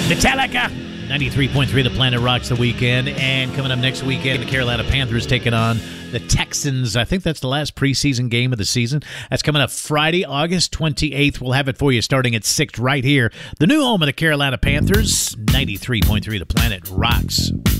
Metallica. 93.3 The Planet rocks the weekend. And coming up next weekend, the Carolina Panthers taking on the Texans. I think that's the last preseason game of the season. That's coming up Friday, August 28th. We'll have it for you starting at 6 right here. The new home of the Carolina Panthers. 93.3 The Planet rocks.